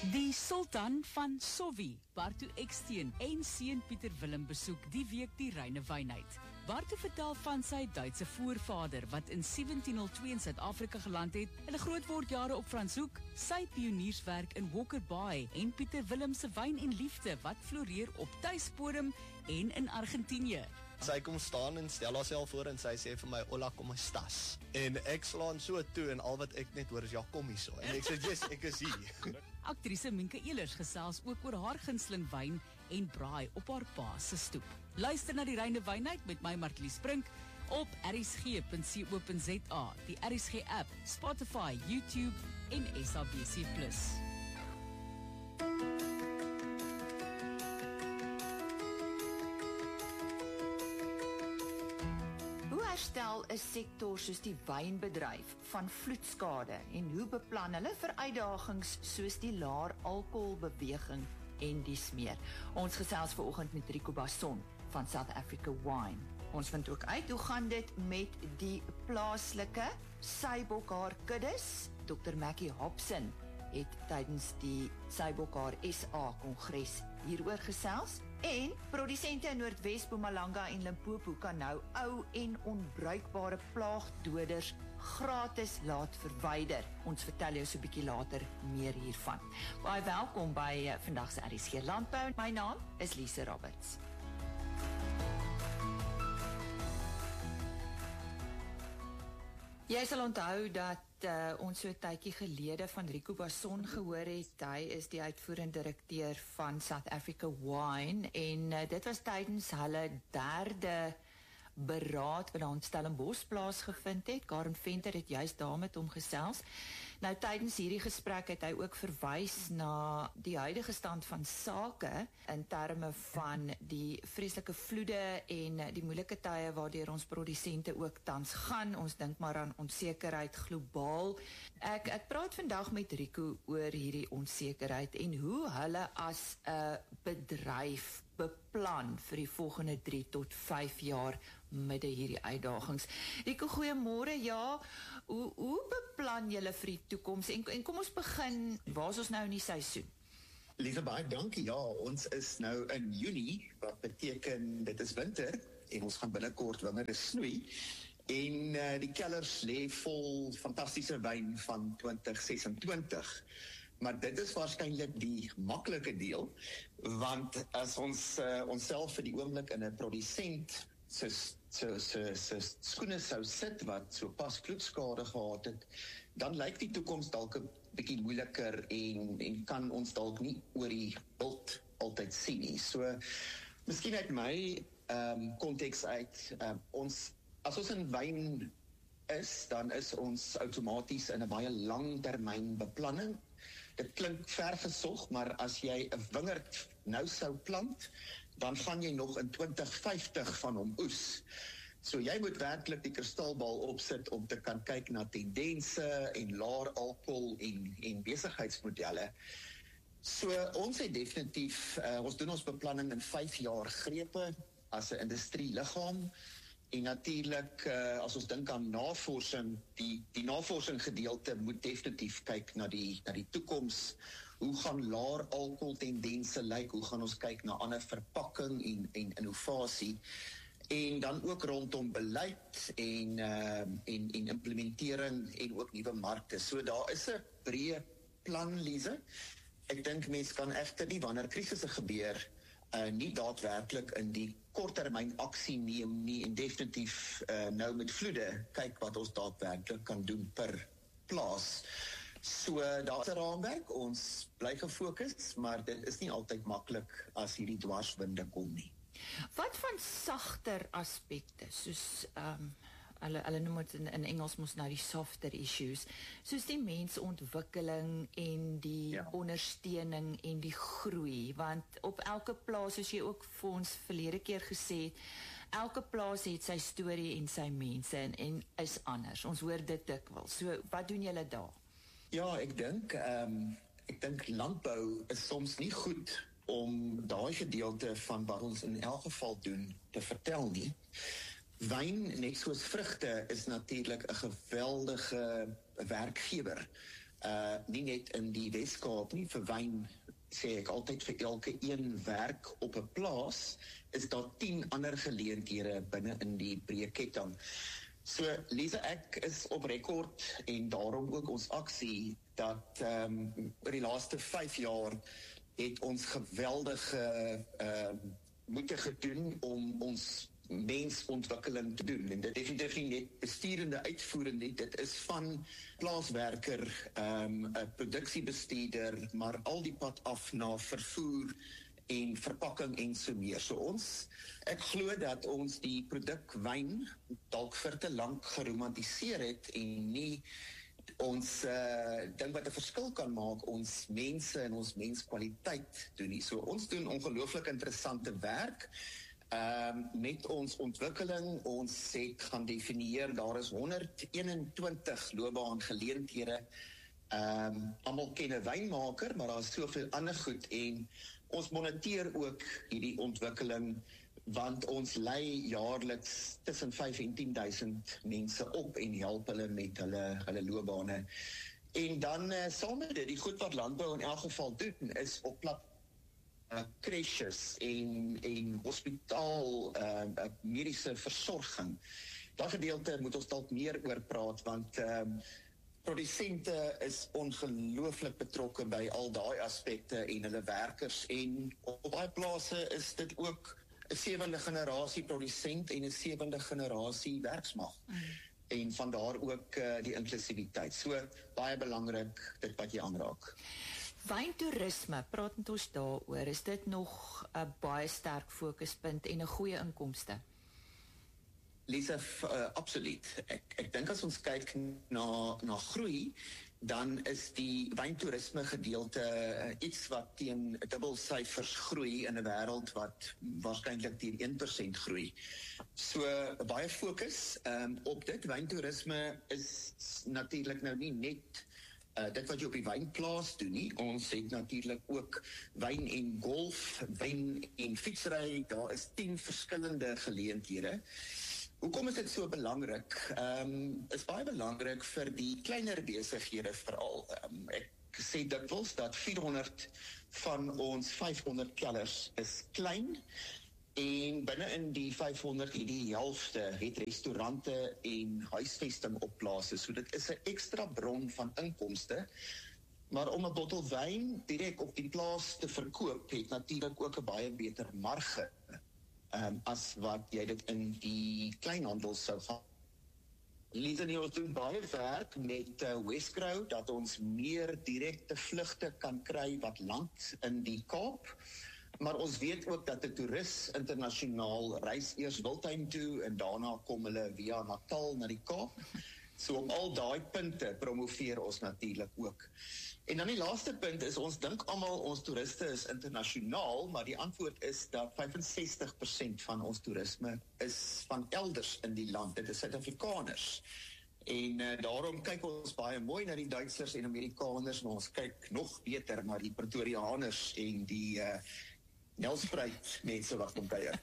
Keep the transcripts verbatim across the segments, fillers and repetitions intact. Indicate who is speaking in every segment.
Speaker 1: Die Sultan van Sowie, Bartu Eksteen en seun Pieter Willem besoek die week die Reine Wynheid. Bartu vertel van sy Duitse voorvader wat in sewentien nul twee in Suid-Afrika geland het, hulle grootwordjare op Franshoek, sy pionierswerk in Walker Bay en Pieter Willem se wyn en liefde wat floreer op tuisbodem en in Argentinië.
Speaker 2: Sy kom staan en stel haarself voor en sy sê vir my, "Hola, como estás?" En ek slaan so toe en al wat ek net hoor is, "Ja, kom hier so." En ek sê, "Yes, ek is hier."
Speaker 1: Aktrise Minke Elers gesels ook oor haar gunsteling wyn en braai op haar pa se stoep. Luister na die Reine Wynheid met my Martlies Brink op r s g punt co punt z a, die R S G app, Spotify, YouTube en S A B C plus.
Speaker 3: Herstel 'n sektor soos die wynbedryf van vloedskade en hoe beplan hulle vir uitdagings soos die laer alkoholbeweging en dies meer. Ons gesels vanoggend met Rico Basson van South Africa Wine. Ons vind ook uit hoe gaan dit met die plaaslike Sybokhaar kuddes. dokter Mackie Hobson het tydens die Sybokhaar S A Kongres hieroor gesels. En produsente in Noordwes, Mpumalanga en Limpopo kan nou ou en onbruikbare plaagdoders gratis laat verwyder. Ons vertel jou so 'n bietjie later meer hiervan. Baie welkom by uh, vandag se R S G Landbou. My naam is Lise Roberts. Jy sal onthou dat uh, ons so 'n tydjie gelede van Rico Basson gehoor het. Hy is die uitvoerende direkteur van South Africa Wine en uh, dit was tydens hulle derde beraad wat daar in Stellenbosch plaasgevind het. Karen Venter het juist daar met hom gesels. Nou tydens hierdie gesprek het hy ook verwys na die huidige stand van sake in terme van die vreeslike vloede en die moeilike tye waardeur ons produsente ook tans gaan. Ons dink maar aan onsekerheid globaal. Ek ek praat vandag met Rico oor hierdie onsekerheid en hoe hulle as 'n bedryf beplan vir die volgende drie tot vyf jaar midde hierdie uitdagings. Rico, goeiemôre. Ja, hoe hoe beplan julle vir die toekoms en, en kom ons begin, waar is ons nou in die seisoen?
Speaker 4: Lieve baie dankie. Ja, ons is nou in Junie, wat beteken dit is winter en ons gaan binnekort wingerde snoei. En uh, die kellers lê vol fantastiese wyn van twintig sesentwintig. Maar dit is waarskynlik die maklike deel, want as ons uh, onsself vir die oomblik in 'n produsent se se se se skoene sou sit wat so pas vloedskade gehad het, dan lyk die toekoms dalk 'n bietjie moeiliker en en kan ons dalk nie oor die bult altyd sien nie. So miskien uit my ehm um, konteks uit um, ons as ons in wyn is, dan is ons outomaties in 'n baie langtermyn beplanning. Dit klink ver gesog, maar as jy 'n wingerd nou sou plant, dan gaan jy nog in twintig vyftig van hom oes. So jy moet werklik die kristalbal opsit om te kan kyk na tendense en laer alkohol en en besigheidsmodelle. So ons het definitief uh, ons doen ons beplanning in vyf jaar grepe as 'n industrieliggaam. En natuurlik, uh, as ons dink aan navorsing, die, die navorsing gedeelte moet definitief kyk na die, na die toekoms. Hoe gaan laer alkohol tendense lyk? Hoe gaan ons kyk na ander verpakking en, en innovasie? En dan ook rondom beleid en, uh, en, en implementering en ook nuwe markte. So daar is 'n breë plan, Lise. Ek dink mense kan egter nie wanneer krisisse gebeur, Uh, nie daadwerklik in die korttermyn aksie neem nie en definitief uh, nou met vloede kyk wat ons daadwerklik kan doen per plaas. So uh, daar's 'n raamwerk, ons bly gefokus, maar dit is nie altyd maklik as hierdie dwarswinde kom nie.
Speaker 3: Wat van sagter aspekte soos um Hulle, hulle noem het in, in Engels mos nou die softer issues, soos die mensontwikkeling en die ja. ondersteuning en die groei, want op elke plaas, soos jy ook vir ons verlede keer gesê het, elke plaas het sy storie en sy mense en, en is anders, ons hoor dit dikwels. So wat doen julle daar?
Speaker 4: Ja, ek dink um, ek dink landbou is soms nie goed om daai gedeelte van wat ons in elk geval doen te vertel nie. Wyn, net soos vrugte, is natuurlik 'n geweldige werkgewer. uh, nie net in die Weskaap nie, vir wyn sê ek altyd vir elke een werk op 'n plaas, is daar tien ander geleenthede binne in die breë ketting. So, Lisa, ek is op rekord en daarom ook ons aksie dat um, oor die laaste vyf jaar het ons geweldige uh, moeite gedoen om ons mensontwikkeling te doen. En dit is definitief nie net besturende uitvoerende nie, dit is van plaaswerker, um, 'n produksiebestuurder, maar al die pad af na vervoer en verpakking en so meer. So ons, ek glo dat ons die produk wyn dalk vir te lank geromantiseer het en nie ons uh, ding wat 'n verskil kan maak, ons mense en ons menskwaliteit doen nie. So ons doen ongelooflik interessante werk um, met ons ontwikkeling. Ons het gaan definieer, daar is honderd eenentwintig loopbaangeleenthede. Um, almal ken 'n wynmaker, maar daar is soveel ander goed en ons moniteer ook hierdie ontwikkeling, want ons lei jaarliks tussen vyf en tien duisend mense op en help hulle met hulle, hulle loopbane. En dan uh, saam met dit, die goed wat landbou in elk geval doen, is op plat uh, crèches en, en hospitaal, uh, uh, mediese versorging. Daardie gedeelte moet ons dalk meer oor praat, want uh, produsente is ongelooflik betrokke by al daai aspekte en hulle werkers, en op baie plase is dit ook 'n sewende generasie produsent en 'n sewende generasie werksmag. Mm. En vandaar ook uh, die inklusiwiteit. So baie belangrik dit wat jy aanraak.
Speaker 3: Wyntoerisme, praat met ons daaroor. Is dit nog 'n baie sterk fokuspunt en 'n goeie inkomste?
Speaker 4: Lisa, uh, absoluut. Ek, ek dink as ons kyk na, na groei, dan is die wyntoerisme gedeelte uh, iets wat teen dubbelsyfers groei in 'n wêreld wat waarskynlik teen een persent groei. So baie fokus um, op dit. Wyntoerisme is natuurlik nou nie net Uh, dit wat jy op die wynplaas doen nie. Ons het natuurlik ook wyn en golf, wyn en fietsry, daar is tien verskillende geleenthede. Hoekom is dit so belangrik? Um, is baie belangrik vir die kleiner besighede veral. Um, ek sê dikwels dat vierhonderd van ons vyfhonderd kellers is klein, en binne in die vyfhonderd het die helfte het restaurante en huisvesting op plase. So dit is 'n ekstra bron van inkomste. Maar om 'n bottel wyn direk op die plaas te verkoop, het natuurlik ook 'n baie beter marge um, as wat jy dit in die kleinhandel sou gaan. Lisa, ons doen baie werk met uh, Wesgrow, dat ons meer direkte vlugte kan kry wat land in die Kaap. Maar ons weet ook dat 'n toerist internasionaal reis eers Wildtuin toe en daarna kom hulle via Natal na die Kaap. So op al daai punte promoveer ons natuurlik ook. En dan die laaste punt is, ons dink almal ons toeriste is internasionaal, maar die antwoord is dat vyf en sestig persent van ons toerisme is van elders in die land. Dit is Suid-Afrikaners. En uh, daarom kyk ons baie mooi na die Duitsers en Amerikaners, maar ons kyk nog beter na die Pretoriaaners en die uh, Nelspruit mense wat kom kuier.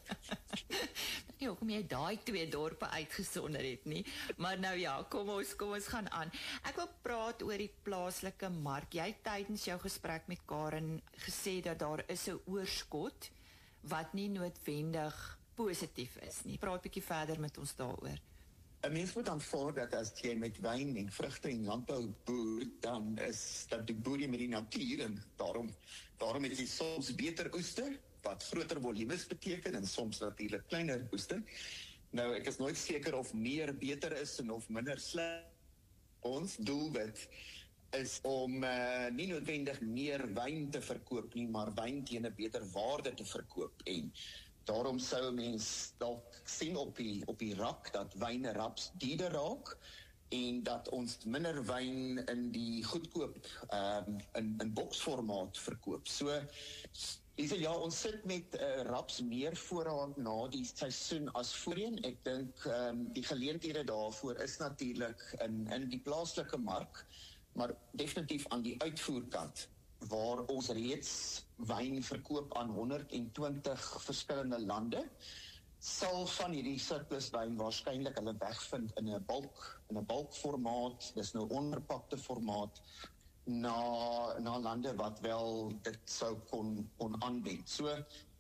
Speaker 3: Nie hoekom jy daai twee dorpe uitgesonder het nie, maar nou ja, kom ons kom ons gaan aan. Ek wil praat oor die plaaslike mark. Jy het tydens jou gesprek met Karen gesê dat daar is 'n oorskot wat nie noodwendig positief is nie. Praat 'n bietjie verder met ons daaroor.
Speaker 4: 'n Mens moet aanvaar dat as jy met wyn en vrugte en landbou boer, dan is dat die boer met die natuur, en daarom daarom het jy soms beter oeste wat groter volumes beteken en soms natuurlik kleiner oeste. Nou ek is nooit seker of meer beter is en of minder sleg. Ons doelwit is om uh, nie noodwendig meer wyn te verkoop nie, maar wyn teen 'n beter waarde te verkoop. En daarom sou mens dalk sien op die op die rak dat wyn raps duurder raak en dat ons minder wyn in die goedkoop um, in in boksformaat verkoop. So dis ja, ons sit met uh, raps meer voorraad na die seisoen as voorheen. Ek dink um, die geleenthede daarvoor is natuurlik in in die plaaslike mark, maar definitief aan die uitvoerkant, waar ons reeds wyn verkoop aan honderd en twintig verskillende lande, sal van hierdie surpluswyn waarskynlik hulle wegvind in 'n bulk, in 'n bulkformaat, dis nou onderpakte formaat, na na lande wat wel dit sou kon kon aanbied. So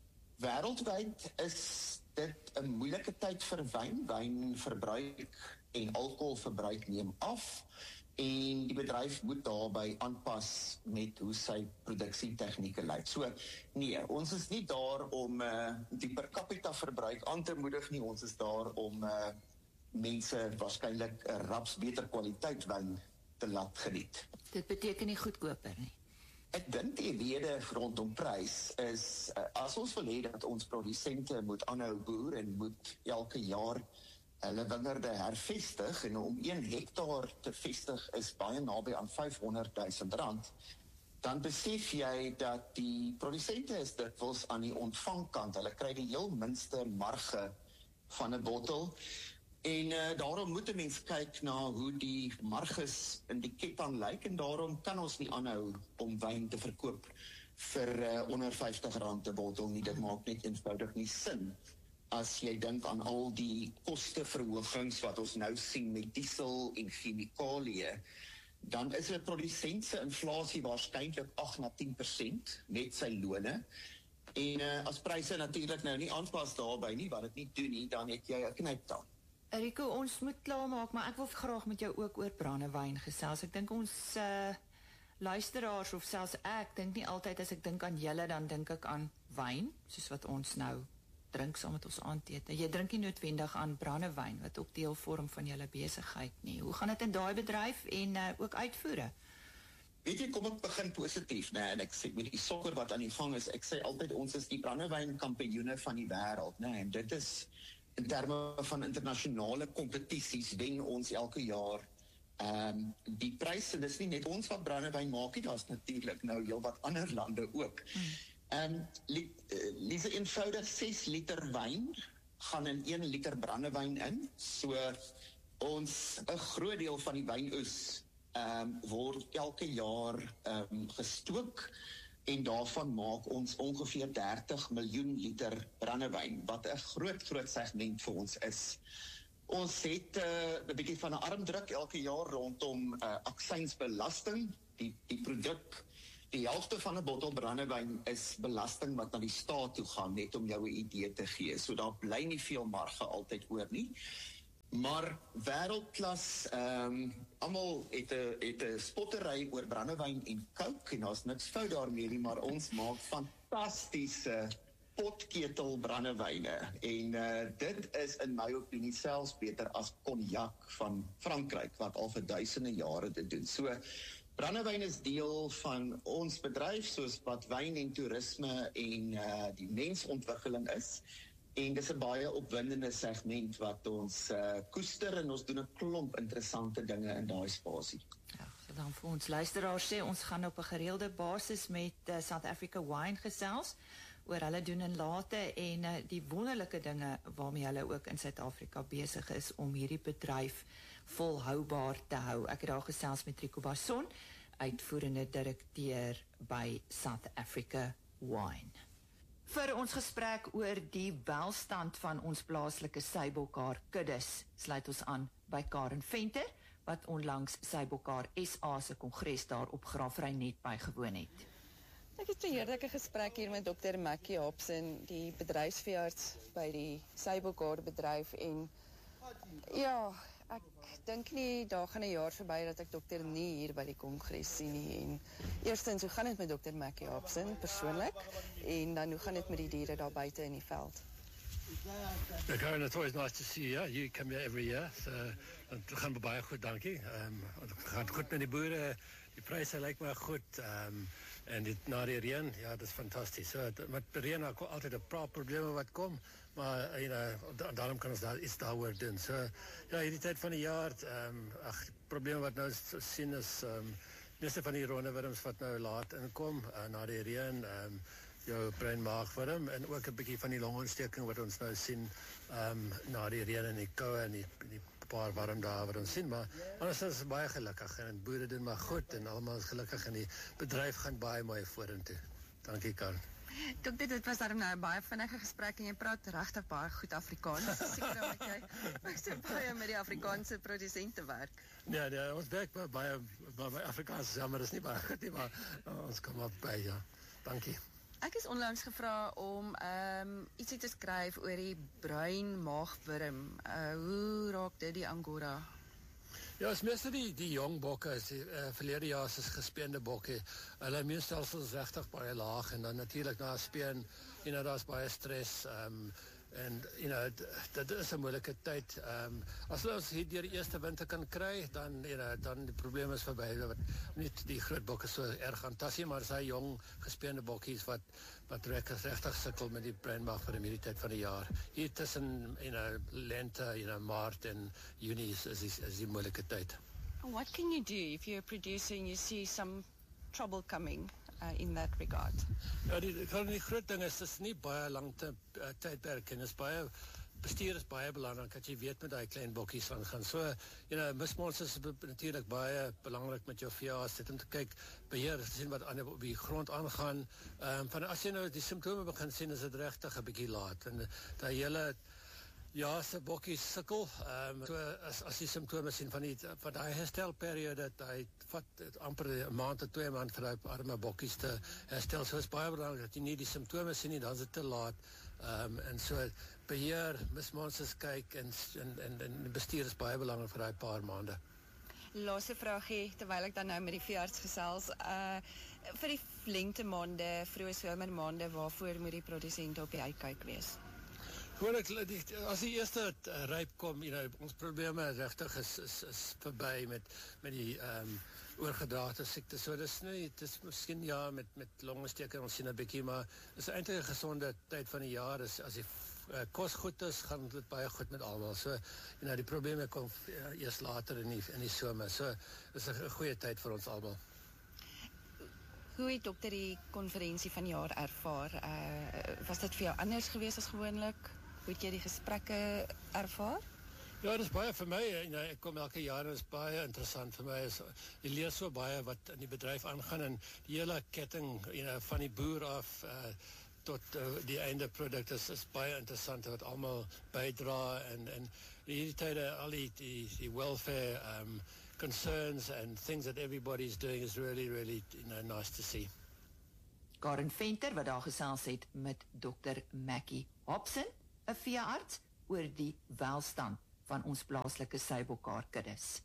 Speaker 4: wêreldwyd is dit 'n moeilike tyd vir wyn. Wynverbruik en alkoholverbruik neem af en die bedryf moet daarbey aanpas met hoe sy produksietegnieke lyk. So nee, ons is nie daar om uh, die per capita verbruik aan te moedig nie. Ons is daar om uh, mense waarskynlik 'n raps beter kwaliteit wyn te laat geniet.
Speaker 3: Dit beteken nie goedkoper nie.
Speaker 4: Ek dink die rede rondom prys is, uh, as ons wil hê dat ons produsente moet aanhou boer en moet elke jaar hulle wingerde hervestig, en om een hektaar te vestig is baie naby aan vyfhonderdduisend rand, dan besef jy dat die produsente is dikwels aan die ontvangkant. Hulle kry die heel minste marge van 'n bottel. En uh, daarom moet 'n mens kyk na hoe die marges in die ketting lyk, en daarom kan ons nie aanhou om wyn te verkoop vir uh, onder vyftig rand 'n bottel nie. Dit maak net eenvoudig nie sin as jy dink aan al die kosteverhogings wat ons nou sien met diesel en chemikalieë. Dan is 'n produsent se inflasie waarskynlik agt na tien persent met sy lone. En uh, as pryse natuurlik nou nie aanpas daarbey nie, wat dit nie doen nie, dan het jy 'n knyptang.
Speaker 3: Rico, ons moet klaarmaak, maar ek wil graag met jou ook oor brandewyn gesels. Ek dink ons uh, luisteraars, of selfs ek, dink nie altyd as ek dink aan julle, dan dink ek aan wyn, soos wat ons nou drink saam met ons aandete. Jy drink nie noodwendig aan brandewyn, wat ook deel vorm van julle besigheid nie. Hoe gaan dit in daai bedryf en uh, ook uitvoere?
Speaker 4: Weet jy, kom ek begin positief, nee, en ek sê, met die sokker wat aan die gang is, ek sê altyd, ons is die brandewynkampioene van die wêreld, nee, en dit is in terme van internasionale kompetisies wen ons elke jaar um, die pryse. Dis nie net ons wat brandewyn maak nie, daar's natuurlik nou heel wat ander lande ook. Mm. Um, li, uh, Lise, eenvoudig ses liter wyn gaan in een liter brandewyn in. So ons 'n groot deel van die wynoes um, word elke jaar um, gestook. En daarvan maak ons ongeveer dertig miljoen liter brandewyn, wat 'n groot, groot segment vir ons is. Ons het 'n uh, bietjie van 'n armdruk elke jaar rondom uh, aksiesbelasting. Die, die produk, die helfte van 'n bottel brandewyn is belasting wat na die staat toe gaan, net om jou 'n idee te gee. So daar bly nie veel marge altyd oor nie. Maar wêreldklas, ehm um, almal het 'n het 'n spottery oor brandewyn en Coke, en daar's niks fout daarmee nie, maar ons maak fantastiese potketel brandewyne, en uh, dit is in my opinie selfs beter as cognac van Frankryk, wat al vir duisende jare dit doen. So brandewyn is deel van ons bedryf, soos wat wyn en toerisme en uh, die mensontwikkeling is. En dis 'n baie opwindende segment wat ons uh, koester, en ons doen 'n klomp interessante dinge in daai spasie.
Speaker 3: Ja, so dan vir ons luisteraars sê, ons gaan op 'n gereelde basis met uh, South Africa Wine gesels oor hulle doen en late en uh, die wonderlike dinge waarmee hulle ook in Suid-Afrika besig is om hierdie bedryf volhoubaar te hou. Ek het daar gesels met Rico Basson, uitvoerende direkteur by South Africa Wine. Vir ons gesprek oor die welstand van ons plaaslike sybokhaar kuddes, sluit ons aan by Karen Venter, wat onlangs Sybokhaar S A se kongres daar op Graafrenet bygewoon het.
Speaker 5: Ek het 'n heerlike gesprek hier met dokter Mackie Hobson, die bedryfsveearts by die Sybokhaar bedryf, en ja, ek dink nie daar gaan 'n jaar verby dat ek dokter nie hier by die kongres sien nie. En eerstens, hoe gaan dit met dokter Mackie Hobson persoonlik, en dan hoe gaan dit met die diere daar buite in die veld?
Speaker 6: Yeah, Karen, it's always nice to see you. You come here every year, so het gaan baie goed, dankie. Um, het gaan goed met die boere, die pryse lyk my goed, um, en dit na die reën, ja, dit is fantasties. So, met reën daar kom altyd 'n paar probleme wat kom, maar you know, daarom kan ons daar iets daaroor doen. So, ja, hierdie tyd van die jaar, um, ag, probleme wat nou sien is, um, meeste van die rondewurms wat nou laat inkom, uh, na die reën, um, jou breinmaagwurm, en ook 'n bietjie van die longontsteking wat ons nou sien um, na die reën en die koue en die, die paar warm dae wat ons sien, maar anders is ons baie gelukkig, en boere doen maar goed, en almal is gelukkig, en die bedryf gaan baie mooi vorentoe. Dankie, Karl.
Speaker 5: Dokter, dit was daarom nou 'n baie vinnige gesprek en jy praat regtig baie goed Afrikaans. Seker omdat jy so baie met die Afrikaanse produsente werk.
Speaker 6: Nee, nee, ons werk baie baie baie Afrikaans, ja, maar dis nie baie goed nie, maar uh, ons kom op by, ja. Dankie.
Speaker 5: Ek is onlangs gevra om um, ietsie te skryf oor die bruin maagwurm. Uh, hoe raak dit die Angora?
Speaker 6: Ja, is meestal die, die jong bokke, is die uh, verlede jaar is gespeende bokke. Hulle immuunstelsel is regtig baie laag en dan natuurlik na speen, you know, daar's baie stres. Um, en you know, dit is 'n moeilike tyd. Um, as hulle ons hier deur die eerste winter kan kry, dan you know, dan die probleem is verby. Wat niet die groot bokke so erg aantas nie, maar dis hy jong gespeende bokkies wat wat regtig sukkel met die breinmaag vir die tyd van die jaar. Hier tussen you know, lente, you know, maart en junie is is, is, is die moeilike tyd.
Speaker 5: What can you do if you're producing, you see some trouble coming uh, in that regard?
Speaker 6: Ja, die, die, die groot ding is, dis nie baie lang te, uh, tydperk en is baie, bestuur is baie belangrik, dat jy weet met die klein bokkies van gaan. So, you know, mismons is natuurlijk baie belangrik met jou veearts, dit om te kyk, beheer, te sien wat aan die, op die grond aangaan. Um, van, as jy nou die symptome begin sien, is dit regtig 'n bietjie laat. En die hele ja, se bokkies sukkel. Um, so as as die simptome sien van die van daai herstelperiode, hy vat amper 'n maand tot twee maand vir daai arme bokkies te herstel. So is baie belangrik dat jy nie die simptome sien nie, dan is dit te laat. Um, en so beheer, mismonsters kyk en en en, en bestuur is baie belangrik vir daai paar maande.
Speaker 5: Laaste vraagie, terwyl ek dan nou met die veearts gesels, uh vir die lengte maande, vroeë somermaande, waarvoor moet die produsent op die uitkyk wees?
Speaker 6: Gewoonlik, as die eerste uh, ryp kom, you know, ons probleme regtig is, is, is verby met, met die um, oorgedraagde siekte. So dis nie, dit is miskien ja, met, met longesteek ons sien 'n bietjie, maar is eintlik 'n gesonde tyd van die jaar. Is, as die uh, kos goed is, gaan dit baie goed met almal. So, you know, die probleme kom uh, eers later in die, in die somer. So, dis 'n goeie tyd vir ons almal.
Speaker 5: Hoe het dokter die konferensie van jaar ervaar? Uh, was dit vir jou anders geweest as gewoonlik? Hoe het jy die gesprekke ervaar?
Speaker 6: Ja, dit is baie vir my, you know, ek kom elke jaar en dit is baie interessant vir my. Is, jy leer so baie wat in die bedryf aangaan en die hele ketting, you know, van die boer af uh, tot uh, die einde product is, is baie interessant wat almal bydra en en hierdie tye al die die, die welfare um, concerns and things that everybody is doing is really really you know nice to see.
Speaker 3: Karen Venter wat daar gesels het met dokter Mackie Hobson, 'n veearts, oor die welstand van ons plaaslike seibokkaarkuddes.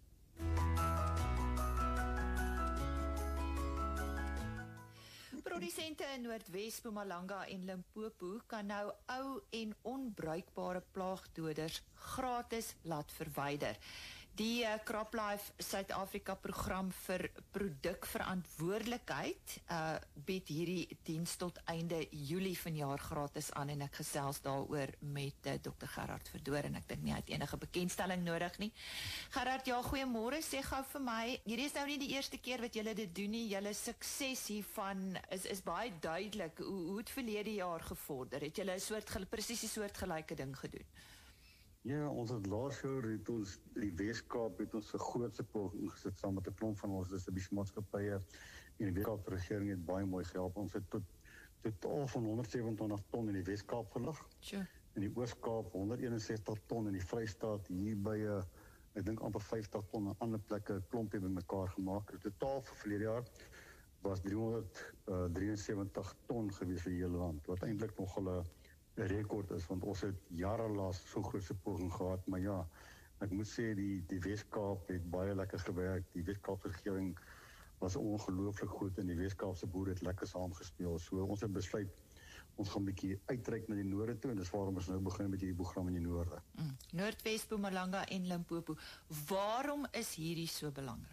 Speaker 3: Produsente in Noordwes, Mpumalanga en Limpopo kan nou ou en onbruikbare plaagdoders gratis laat verwyder. Die uh, CropLife Suid-Afrika program vir produkverantwoordelikheid uh, bied hierdie diens tot einde Julie vanjaar gratis aan en ek gesels daaroor met uh, dokter Gerard Verdoor en ek dink nie hy het enige bekendstelling nodig nie. Gerard, ja, goeiemôre, sê gou vir my, hierdie is nou nie die eerste keer wat julle dit doen nie, julle sukses hiervan is, is baie duidelik. Hoe, hoe het verlede jaar gevorder? Het julle 'n soort, presies 'n soort gelyke ding gedoen?
Speaker 7: Ja, ons het laas jaar het ons die Weskaap het ons 'n grootse poging gesit saam met 'n klomp van ons distributiemaatskappye en die Weskaap regering het baie mooi gehelp. Ons het tot totaal van honderd sewe en twintig ton in die Weskaap gelig.
Speaker 3: Sure.
Speaker 7: In die Oos-Kaap honderd een en sestig ton in die Vrystaat hier by 'n uh, ek dink amper vyftig ton aan ander plekke 'n klompie bymekaar gemaak. Die totaal vir verlede jaar was driehonderd drie en sewentig ton gewees vir die hele land. Wat eintlik nog 'n rekord is, want ons het jare laas so grootse poging gehad, maar ja, ek moet sê, die, die Weskaap het baie lekker gewerk, die Weskaapse regering was ongelooflik goed en die Weskaapse boere het lekker saamgespeel, so ons het besluit, ons gaan 'n bietjie uitreik na die noorde toe, en dis waarom ons nou begin met hierdie program in die noorde.
Speaker 3: Mm. Noordwes, Mpumalanga en Limpopo, waarom is hierdie so belangrik?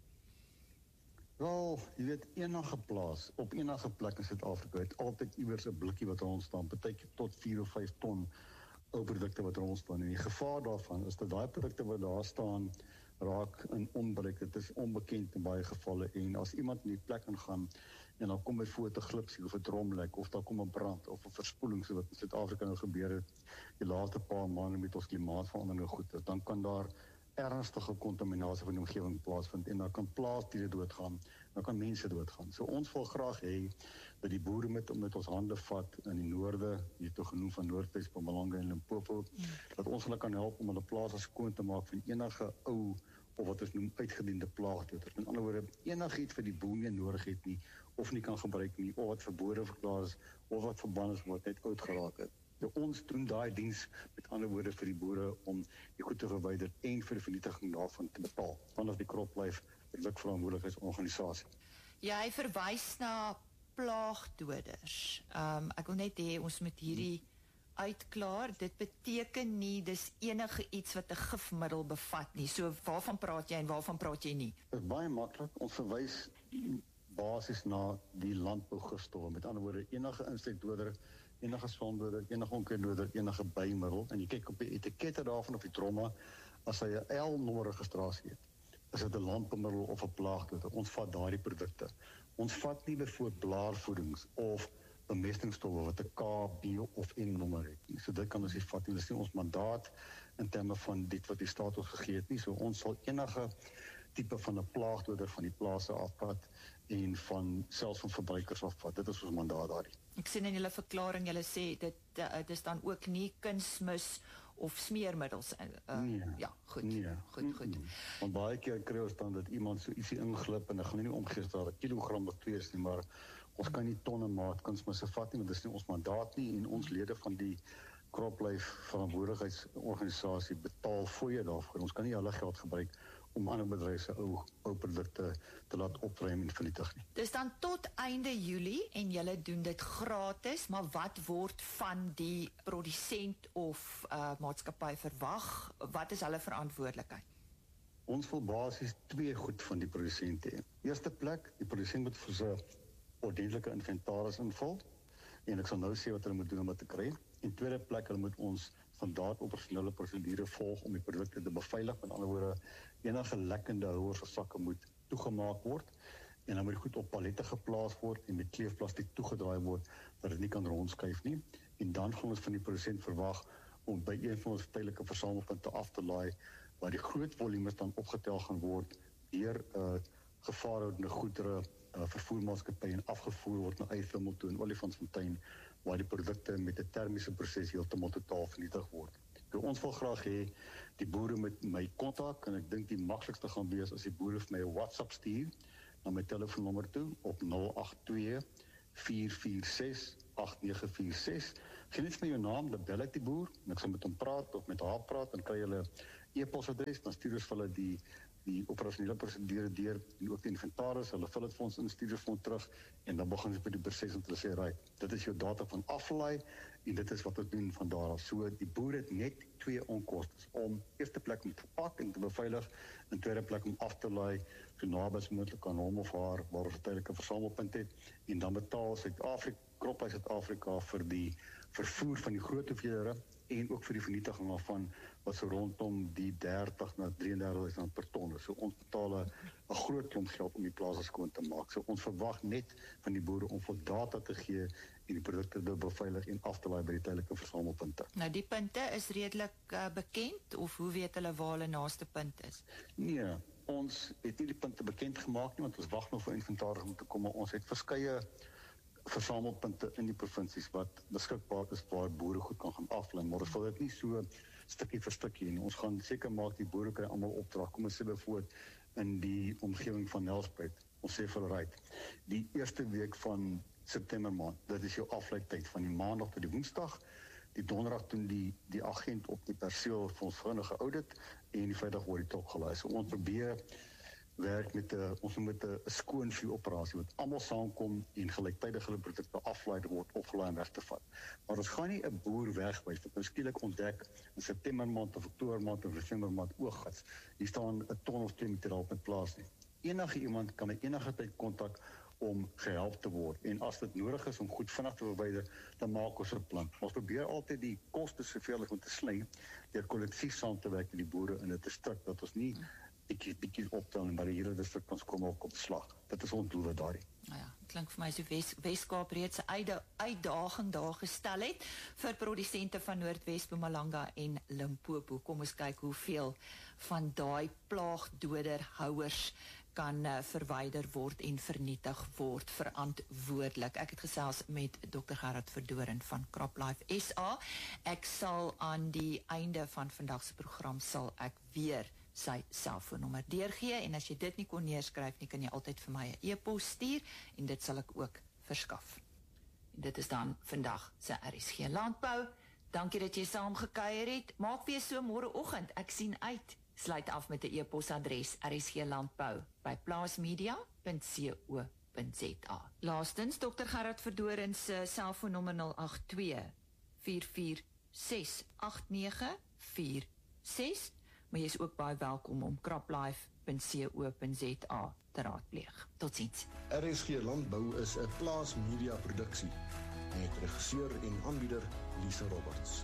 Speaker 7: Wel, jy weet, enige plaas, op enige plek in Suid-Afrika het altyd iewers 'n blikkie wat rondstaan, partykeer tot vier of vyf ton ou produkte wat rondstaan. En die gevaar daarvan is dat daai produkte wat daar staan raak in onbruik. Dit is onbekend in baie gevalle en as iemand in die plek ingaan en dan kom byvoorbeeld 'n glipsie of 'n tromlek of daar kom 'n brand of 'n verspoeling so wat in Suid-Afrika nou gebeur het die laaste paar maande met ons klimaatsverandering goed, dan kan daar ernstige kontaminasie van die omgewing plaasvind en dan kan plaasdiere doodgaan, dan kan mense doodgaan. So ons wil graag hê dat die boere met, met ons hande vat in die noorde, hier toe genoem van Noordwes, Mpumalanga en Limpopo, mm. dat ons hulle kan help om hulle plase skoon te maak van enige ou, of wat ons noem uitgediende plaagdoders. Met ander woorde, enigiets wat die boer nie nodig het nie, of nie kan gebruik nie, of wat verbode verklaar is, of wat verban is, wat net oud geraak het. So ons doen daai diens, met ander woorde, vir die boere om die goed te verwyder en vir die vernietiging daarvan te betaal, vanaf die CropLife verantwoordigheidsorganisasie.
Speaker 3: Jy verwys na plaagdoders. Um, ek wil net hê ons moet hierdie uitklaar. Dit beteken nie dis enige iets wat 'n gifmiddel bevat nie. So waarvan praat jy en waarvan praat jy nie?
Speaker 7: Dit is baie maklik. Ons verwys basies na die landbougifstowwe. Met ander woorde, enige insekdoder, enige swamdoder, enige onkruiddoder, enige bymiddel. En jy kyk op die etikette daarvan of die tromme, as hy 'n L-nommer registrasie het, is dit 'n landboumiddel of 'n plaagdoder. Ons vat daardie produkte. Ons vat nie byvoorbeeld blaarvoedings of bemestingsstowwe wat 'n K, B of N-nommer het. So dit kan ons nie vat nie. Dit is nie ons mandaat in terme van dit wat die staat ons gegee het nie. So ons sal enige tipe van 'n plaagdoder van die plase afvat en van selfs van verbruikers afvat. Dit is ons mandaat daardie.
Speaker 3: Ek sien in julle verklaring, julle sê dit uh, dis dan ook nie kunsmis of smeermiddels. Uh,
Speaker 7: nee,
Speaker 3: ja, goed.
Speaker 7: Nee.
Speaker 3: Goed, goed.
Speaker 7: Mm-mm. Want baie keer kry ons dan dat iemand so ietsie inglip en dan gaan nie omgee as daar 'n kilogram of twee is nie, maar ons kan nie tonne maat kunsmisse vat nie, want dit is nie ons mandaat nie en ons lede van die CropLife verantwoordigheidsorganisasie betaal fooie daarvoor. Ons kan nie hulle geld gebruik om ander bedrywe se ou ou produkte te laat opruim en vernietig nie.
Speaker 3: Dis dan tot einde Julie en julle doen dit gratis, maar wat word van die produsent of uh, maatskappy verwag? Wat is hulle verantwoordelikheid?
Speaker 7: Ons wil basies twee goed van die produsente hê. Eerste plek, die produsent moet vir sy ordentlike inventaris invul en ek sal nou sê wat hulle moet doen om dit te kry. In tweede plek, hulle moet ons standaard operasionele prosedure volg om die produkte te beveilig. Met ander woorde, enige lekkende houers of sakke moet toegemaak word en dan moet dit goed op pallette geplaas word en met kleefplastiek toegedraai word dat dit nie kan rondskuif nie. En dan gaan ons van die produsent verwag om by een van ons tydelike versamelpunte af te laai waar die groot volumes dan opgetel gaan word deur uh, gevaarhoudende goedere uh, vervoermaatskappy en afgevoer word na Eiffel toe in Olifantsfontein waar die produkte met 'n termiese proses heeltemal totaal vernietig word. So ons wil graag hê die boere met my kontak en ek dink die maklikste gaan wees as die boere vir my 'n WhatsApp stuur na my telefoonnommer toe op nul agt twee vier vier ses agt nege vier ses. Gee net vir jou naam, dan bel ek die boer en ek sal met hom praat of met haar praat en kry hulle e-posadres, dan stuur ons vir hulle die die operasionele prosedure deur en ook die inventaris, hulle vul dit vir ons in, stuur dit vir ons terug en dan begin ons met die proses om te sê, right, dit is jou data van aflaai en dit is wat ons doen van daar af. So die boer het net twee onkostes om eerste plek om te verpak en te beveilig en tweede plek om af te laai so naby as moontlik aan hom of haar waar ons 'n tydelike versamelpunt het en dan betaal Suid-Afrika, CropLife Suid-Afrika vir die vervoer van die groot hoeveelhede en ook vir die vernietiging daarvan wat so rondom die dertig na drie en dertig duisend per ton. So ons betaal 'n groot klomp geld om die plase skoon te maak. So ons verwag net van die boere om vir data te gee en die produkte te beveilig en af te laai by die tydelike versamelpunte.
Speaker 3: Nou die punte is redelik uh, bekend of hoe weet hulle waar hulle naaste punt is?
Speaker 7: Nee, ons het nie die punte bekend gemaak nie want ons wag nog vir inventaris om te kom, maar ons het verskeie versamelpunte in die provinsies wat beskikbaar is waar boere goed kan gaan aflaai, maar ons wil dit nie so stukkie vir stukkie nie. Ons gaan seker maak die boere kry almal opdrag. Kom ons sê byvoorbeeld in die omgewing van Nelspruit. Ons sê vir hulle, die eerste week van September maand, dit is jou aflaai-tyd van die maandag tot die woensdag. Die donderdag doen die die agent op die perseel vir ons vinnige audit en die vrydag word die tok gelaai. So ons probeer werk met 'n ons met 'n skoon vuur operasie wat almal saamkom en gelyktydig hulle produkte aflaai word, opgelaai en weg te vat. Maar ons gaan nie 'n boer wegwys wat nou skielik ontdek in September maand of Oktober maand of Desember maand oogats. Hier staan 'n ton of twee meter op 'n plaas nie. Enige iemand kan my enige tyd kontak om gehelp te word en as dit nodig is om goed vinnig te verwyder, dan maak ons 'n plan. Ons probeer altyd die kostes soveel as moontlik te sly deur kollektief saam te werk met die boere in 'n distrik dat ons nie bietjie bietjie optel en maar die hele distrik ons kom ook op slag. Dit is ons doel wat daardie.
Speaker 3: Nou ja, het klink vir my so Wes, Weskaap reeds 'n uitda, uitdaging daar gestel het vir produsente van Noordwes, Mpumalanga en Limpopo. Kom ons kyk hoeveel van daai plaagdoderhouers kan uh, verwyder word en vernietig word verantwoordelik. Ek het gesels met dokter Gerard Verdoren van CropLife S A. Ek sal aan die einde van vandag se program sal ek weer sy selfoonnommer deurgee, en as jy dit nie kon neerskryf nie, kan jy altyd vir my 'n e-pos stuur, en dit sal ek ook verskaf. En dit is dan vandag se R S G Landbou. Dankie dat jy saamgekuier het. Maak weer so môreoggend. Ek sien uit. Sluit af met 'n e-posadres r s g landbou by plaasmedia punt co punt z a. Laastens, dokter Gerard Verdoren se selfoonnommer nul agt twee, vier vier ses, agt nege vier ses, maar jy is ook baie welkom om croplife punt co punt z a te raadpleeg. Totsiens.
Speaker 8: R S G Landbou is 'n Plaas Media produksie met regisseur en aanbieder Lisa Roberts.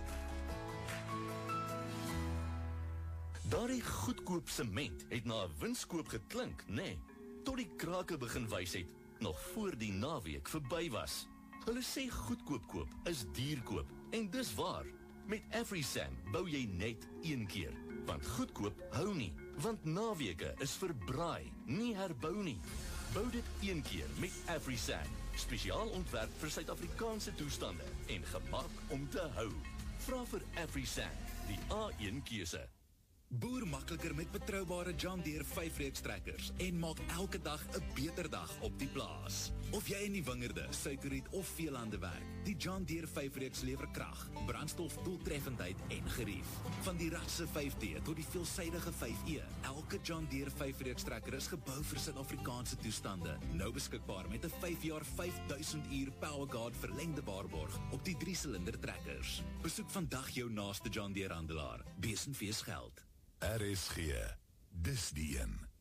Speaker 9: Daardie goedkoop sement het na 'n winskoop geklink, nê? Nee, tot die krake begin wys het, nog voor die naweek verby was. Hulle sê goedkoop koop is duur koop, en dis waar. Met AfriSam bou jy net een keer, want goedkoop hou nie, want naweke is verbraai, nie herbou nie. Bou dit een keer met AfriSam, spesiaal ontwerp vir Suid-Afrikaanse toestande en gemaak om te hou. Vra vir AfriSam, die A een keuse.
Speaker 10: Boer makliker met betroubare John Deere vyf reeks trekkers en maak elke dag 'n beter dag op die plaas. Of jy in die wingerde, suikerriet of veelande werk, die John Deere vyf reeks lewer krag, brandstof, doeltreffendheid en gerief. Van die ratse vyf D tot die veelsidige vyf E, elke John Deere vyf reeks trekker is gebou vir Suid-Afrikaanse toestande. Nou beskikbaar met 'n vyf jaar vyf duisend uur PowerGuard verlengde waarborg op die drie silinder trekkers. Besoek vandag jou naaste John Deere handelaar. Besenfees geld.
Speaker 11: R S G, dis die een.